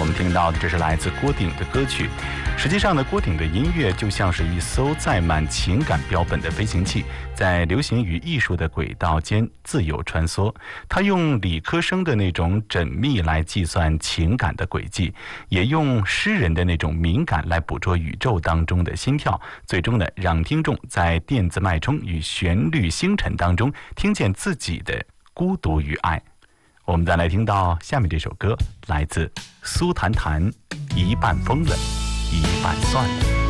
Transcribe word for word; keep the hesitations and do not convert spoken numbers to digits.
我们听到的这是来自郭顶的歌曲。实际上呢，郭顶的音乐就像是一艘载满情感标本的飞行器，在流行与艺术的轨道间自由穿梭。他用理科生的那种缜密来计算情感的轨迹，也用诗人的那种敏感来捕捉宇宙当中的心跳，最终呢，让听众在电子脉冲与旋律星辰当中听见自己的孤独与爱。我们再来听到下面这首歌，来自苏谈谈，一半疯了，一半算了。